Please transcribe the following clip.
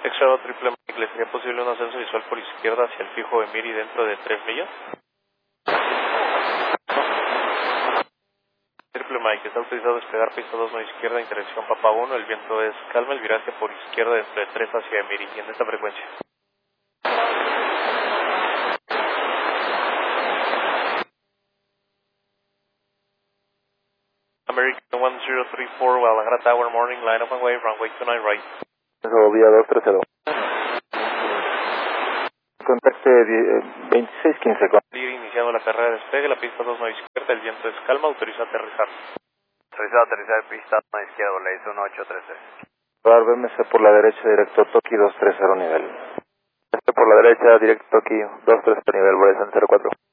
Extra triple Mike, ¿le sería posible un ascenso visual por izquierda hacia el fijo de Miri dentro de 3 millas? Triple Mike, está autorizado a despegar pista 2 a izquierda, interacción Papa 1, el viento es calma, el viraje por izquierda dentro de 3 hacia Miri, y en esta frecuencia. American 1034, Guadalajara Tower, morning, line up and way, runway 29 right. Eso, vía 230. Contacte 2615 con... Iniciando la carrera de despegue, la pista 2 a izquierda, el viento es calma, autoriza aterrizar. Autorizado a aterrizar pista a izquierda, le hizo 1813. Bar BMC por la derecha, directo Toki 230 nivel. Por la derecha, directo Toki 230 nivel, Bryson 04.